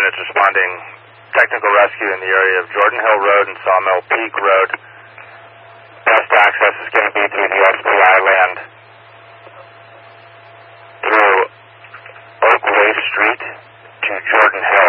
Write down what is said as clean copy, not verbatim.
units responding technical rescue in the area of Jordan Hill Road and Sawmill Peak Road. Best access is going to be through the SPI land, through Oakway Street to Jordan Hill.